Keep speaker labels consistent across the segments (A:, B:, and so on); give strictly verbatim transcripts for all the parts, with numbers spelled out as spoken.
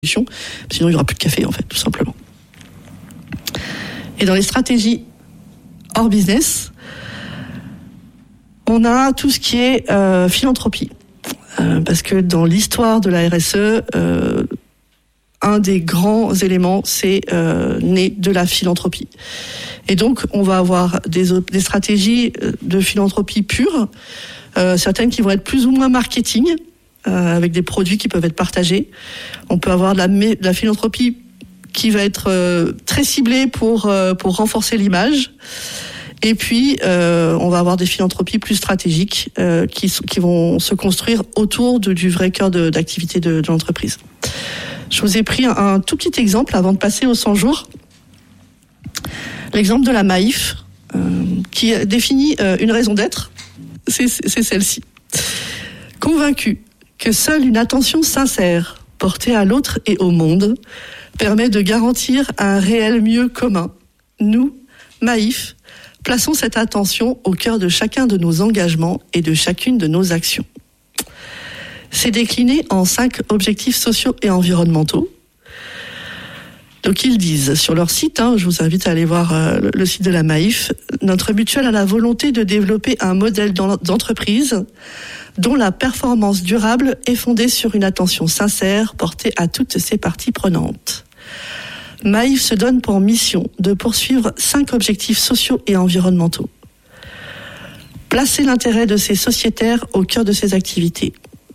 A: Sinon, il n'y aura plus de café, en fait, tout simplement. Et dans les stratégies hors business, on a tout ce qui est euh, philanthropie. Euh, parce que dans l'histoire de la R S E, euh, un des grands éléments, c'est euh, né de la philanthropie. Et donc, on va avoir des, des stratégies de philanthropie pure, euh, certaines qui vont être plus ou moins marketing, Euh, avec des produits qui peuvent être partagés. On peut avoir de la, de la philanthropie qui va être euh, très ciblée pour euh, pour renforcer l'image. Et puis euh, on va avoir des philanthropies plus stratégiques euh, qui qui vont se construire autour de, du vrai cœur de, d'activité de, de l'entreprise. Je vous ai pris un, un tout petit exemple avant de passer aux cent jours. L'exemple de la Maïf euh, qui définit euh, une raison d'être. C'est, c'est celle-ci. Convaincu que seule une attention sincère portée à l'autre et au monde permet de garantir un réel mieux commun. Nous, Maïf, plaçons cette attention au cœur de chacun de nos engagements et de chacune de nos actions. C'est décliné en cinq objectifs sociaux et environnementaux. Donc ils disent sur leur site, hein, je vous invite à aller voir euh, le, le site de la Maïf, notre mutuelle a la volonté de développer un modèle d'entreprise dont la performance durable est fondée sur une attention sincère portée à toutes ses parties prenantes. Maïf se donne pour mission de poursuivre cinq objectifs sociaux et environnementaux. Placer l'intérêt de ses sociétaires au cœur de ses activités.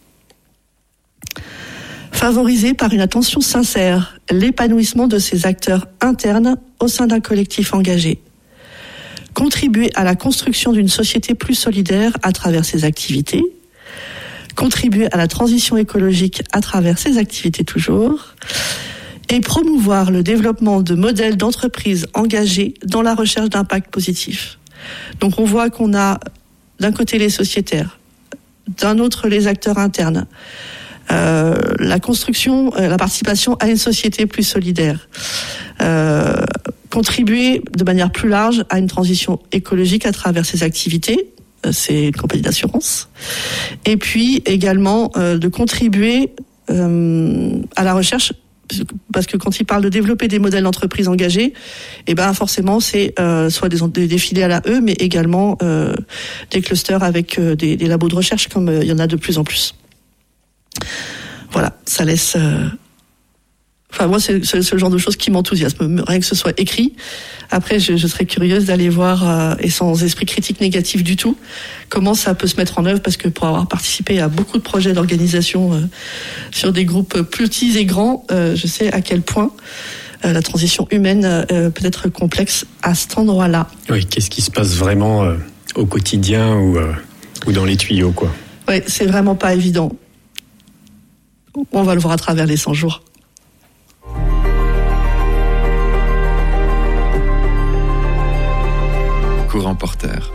A: Favoriser par une attention sincère l'épanouissement de ses acteurs internes au sein d'un collectif engagé. Contribuer à la construction d'une société plus solidaire à travers ses activités. Contribuer à la transition écologique à travers ses activités toujours. Et promouvoir le développement de modèles d'entreprises engagés dans la recherche d'impact positif. Donc on voit qu'on a d'un côté les sociétaires, d'un autre les acteurs internes. Euh, la construction, euh, la participation à une société plus solidaire, euh, contribuer de manière plus large à une transition écologique à travers ses activités, euh, c'est une compagnie d'assurance, et puis également euh, de contribuer euh, à la recherche, parce que quand il parle de développer des modèles d'entreprise engagés, eh ben forcément c'est euh, soit des, des, des filiales à eux, mais également euh, des clusters avec euh, des, des labos de recherche, comme euh, il y en a de plus en plus. Voilà, ça laisse... Euh... Enfin, moi, c'est, c'est le genre de choses qui m'enthousiasme, rien que ce soit écrit. Après, je, je serais curieuse d'aller voir, euh, et sans esprit critique négatif du tout, comment ça peut se mettre en œuvre, parce que pour avoir participé à beaucoup de projets d'organisation euh, sur des groupes petits et grands, euh, je sais à quel point euh, la transition humaine euh, peut être complexe à cet endroit-là.
B: Oui, qu'est-ce qui se passe vraiment euh, au quotidien ou, euh, ou dans les tuyaux, quoi.
A: Oui, c'est vraiment pas évident. On va le voir à travers les cent jours.
C: Courant porteur.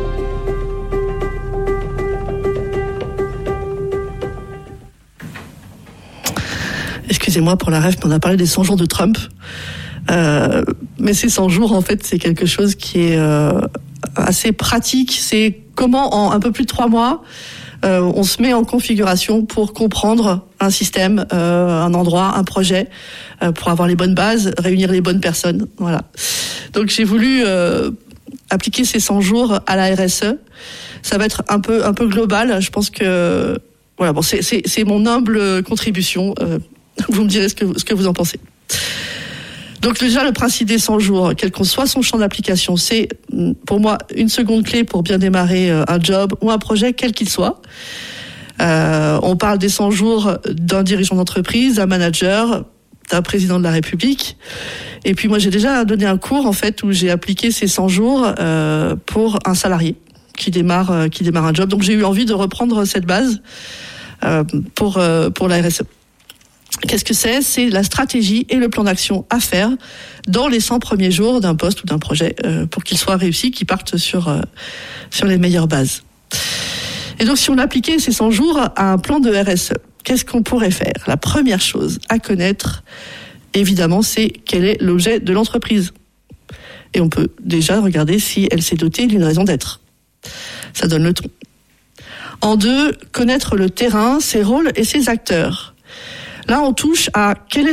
A: Excusez-moi pour la ref, mais on a parlé des cent jours de Trump. Euh, mais ces cent jours, en fait, c'est quelque chose qui est euh, assez pratique. C'est comment, en un peu plus de trois mois, Euh, on se met en configuration pour comprendre un système, euh, un endroit, un projet, euh, pour avoir les bonnes bases, réunir les bonnes personnes. Voilà. Donc j'ai voulu euh, appliquer ces cent jours à la R S E. Ça va être un peu un peu global. Je pense que voilà. Bon, c'est c'est, c'est mon humble contribution. Euh, vous me direz ce que ce que vous en pensez. Donc déjà, le principe des cent jours, quel qu'en soit son champ d'application, c'est pour moi une seconde clé pour bien démarrer un job ou un projet, quel qu'il soit. Euh, on parle des cent jours d'un dirigeant d'entreprise, d'un manager, d'un président de la République. Et puis moi, j'ai déjà donné un cours en fait où j'ai appliqué ces cent jours euh, pour un salarié qui démarre euh, qui démarre un job. Donc j'ai eu envie de reprendre cette base euh, pour euh, pour la R S E. Qu'est-ce que c'est ? C'est la stratégie et le plan d'action à faire dans les cent premiers jours d'un poste ou d'un projet euh, pour qu'il soit réussi, qu'il parte sur, euh, sur les meilleures bases. Et donc, si on appliquait ces cent jours à un plan de R S E, qu'est-ce qu'on pourrait faire ? La première chose à connaître, évidemment, c'est quel est l'objet de l'entreprise. Et on peut déjà regarder si elle s'est dotée d'une raison d'être. Ça donne le ton. En deux, connaître le terrain, ses rôles et ses acteurs. Là, on touche à quel est